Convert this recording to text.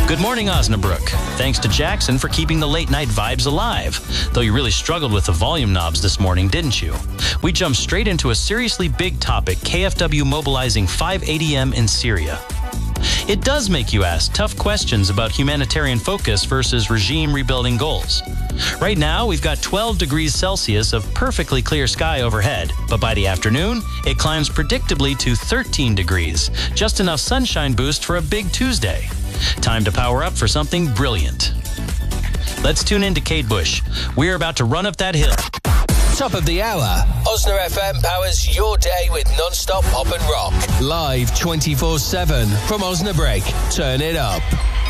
Good morning, Osnabrück. Thanks to Jackson for keeping the late night vibes alive. Though you really struggled with the volume knobs this morning, didn't you? We jumped straight into a seriously big topic, KFW mobilizing 5 ADM in Syria. It does make you ask tough questions about humanitarian focus versus regime rebuilding goals. Right now, we've got 12 degrees Celsius of perfectly clear sky overhead, but by the afternoon, it climbs predictably to 13 degrees, just enough sunshine boost for a big Tuesday. Time to power up for something brilliant. Let's tune in to Kate Bush. We're about to run up that hill. Top of the hour. Osna FM powers your day with non-stop pop and rock. Live 24/7 from Osnabrück. Turn it up.